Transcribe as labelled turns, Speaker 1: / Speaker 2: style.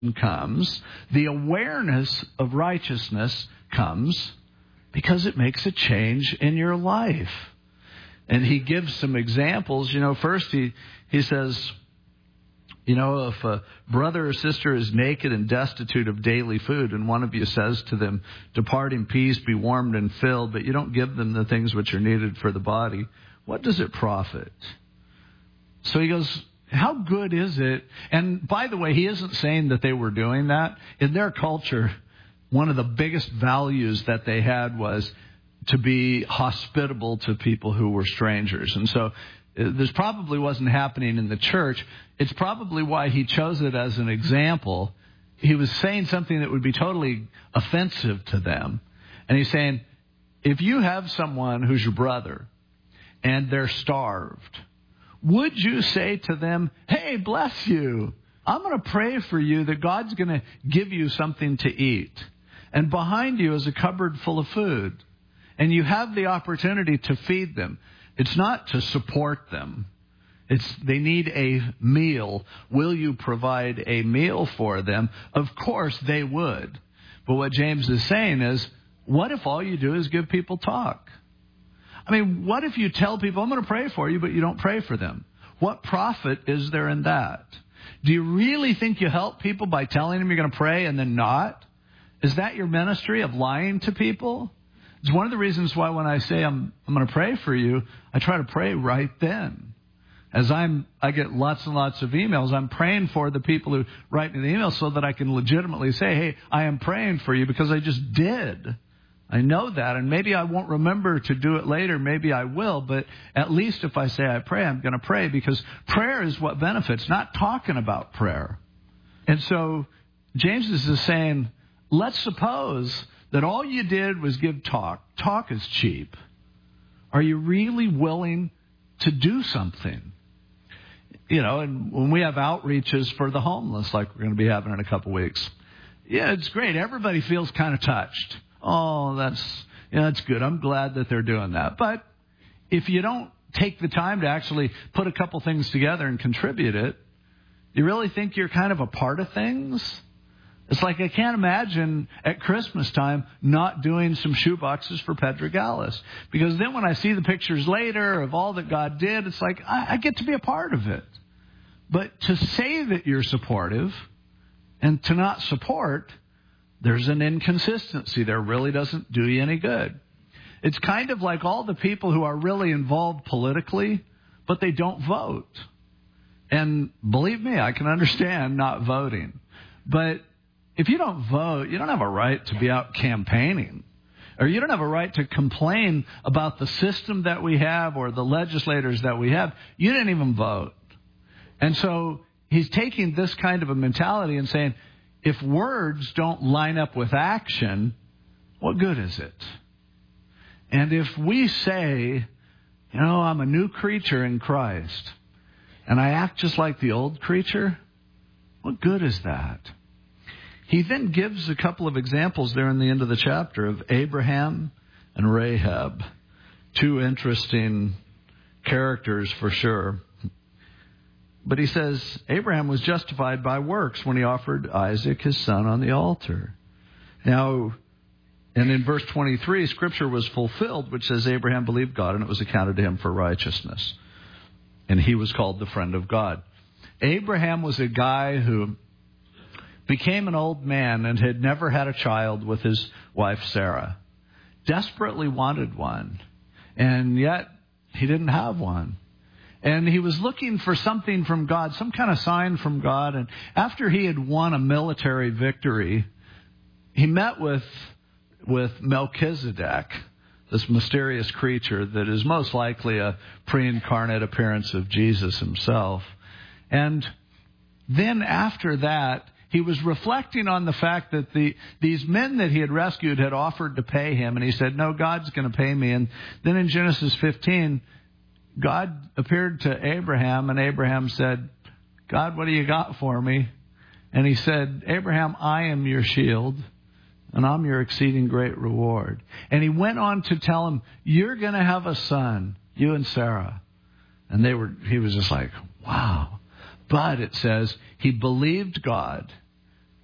Speaker 1: comes, the awareness of righteousness comes because it makes a change in your life. And he gives some examples. First he says, if a brother or sister is naked and destitute of daily food, and one of you says to them, "Depart in peace, be warmed and filled," but you don't give them the things which are needed for the body, what does it profit? So he goes, how good is it? And by the way, he isn't saying that they were doing that. In their culture, one of the biggest values that they had was to be hospitable to people who were strangers. And so this probably wasn't happening in the church. It's probably why he chose it as an example. He was saying something that would be totally offensive to them. And he's saying, if you have someone who's your brother and they're starved, would you say to them, "Hey, bless you. I'm going to pray for you that God's going to give you something to eat. And behind you is a cupboard full of food. And you have the opportunity to feed them." It's not to support them. They need a meal. Will you provide a meal for them? Of course they would. But what James is saying is, what if all you do is give people talk? I mean, what if you tell people, "I'm going to pray for you," but you don't pray for them? What profit is there in that? Do you really think you help people by telling them you're going to pray and then not? Is that your ministry of lying to people? It's one of the reasons why when I say I'm going to pray for you, I try to pray right then. As I get lots and lots of emails, I'm praying for the people who write me the email so that I can legitimately say, "Hey, I am praying for you because I just did. I know that, and maybe I won't remember to do it later. Maybe I will, but at least if I say I pray, I'm going to pray, because prayer is what benefits, not talking about prayer." And so James is saying, let's suppose that all you did was give talk. Talk is cheap. Are you really willing to do something? And when we have outreaches for the homeless, like we're going to be having in a couple weeks, it's great. Everybody feels kind of touched. Oh, that's good. I'm glad that they're doing that. But if you don't take the time to actually put a couple things together and contribute it, you really think you're kind of a part of things? It's like I can't imagine at Christmas time not doing some shoe boxes for Pedregalis. Because then when I see the pictures later of all that God did, it's like I get to be a part of it. But to say that you're supportive and to not support, there's an inconsistency there. Really doesn't do you any good. It's kind of like all the people who are really involved politically, but they don't vote. And believe me, I can understand not voting. But if you don't vote, you don't have a right to be out campaigning. Or you don't have a right to complain about the system that we have or the legislators that we have. You didn't even vote. And so he's taking this kind of a mentality and saying, if words don't line up with action, what good is it? And if we say, I'm a new creature in Christ, and I act just like the old creature, what good is that? He then gives a couple of examples there in the end of the chapter of Abraham and Rahab. Two interesting characters for sure. But he says Abraham was justified by works when he offered Isaac, his son, on the altar. Now, and in verse 23, Scripture was fulfilled, which says Abraham believed God, and it was accounted to him for righteousness. And he was called the friend of God. Abraham was a guy who became an old man and had never had a child with his wife Sarah. Desperately wanted one. And yet, he didn't have one. And he was looking for something from God, some kind of sign from God. And after he had won a military victory, he met with Melchizedek, this mysterious creature that is most likely a pre-incarnate appearance of Jesus himself. And then after that, he was reflecting on the fact that these men that he had rescued had offered to pay him. And he said, no, God's going to pay me. And then in Genesis 15, God appeared to Abraham, and Abraham said, God, what do you got for me? And he said, Abraham, I am your shield, and I'm your exceeding great reward. And he went on to tell him, you're going to have a son, you and Sarah. And he was just like, wow. But it says, he believed God,